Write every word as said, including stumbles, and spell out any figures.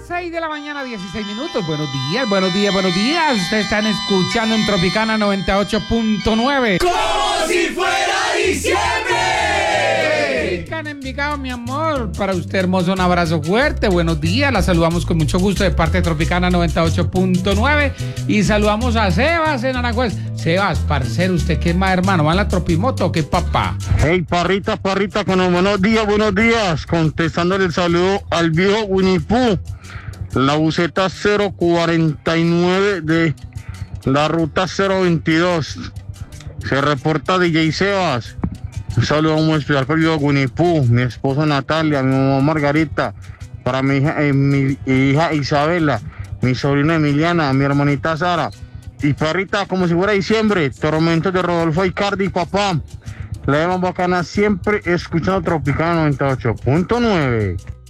seis de la mañana, dieciséis minutos. Buenos días, buenos días, buenos días. Ustedes están escuchando en Tropicana noventa y ocho punto nueve. ¡Como si fuera diciembre! Tropicana Envigado, mi amor. Para usted, hermoso, un abrazo fuerte. Buenos días. La saludamos con mucho gusto de parte de Tropicana noventa y ocho punto nueve. Y saludamos a Sebas en Aranjuez. Sebas, parcero, ¿usted qué más, hermano? ¿Va en la Tropimoto o qué, papá? Hey, parrita, parrita, con los buenos días, buenos días. Contestándole el saludo al viejo Winnie Pooh. La buseta cero cuarenta y nueve de la ruta cero veintidós. Se reporta D J Sebas. Un saludo muy especial para el viejo Winnie Pooh, mi esposa Natalia, mi mamá Margarita, para mi hija, eh, mi hija Isabela, mi sobrina Emiliana, mi hermanita Sara. Y parrita, como si fuera diciembre, Tormentos de Rodolfo Icardi, papá. La más bacana siempre escuchando Tropicana noventa y ocho punto nueve.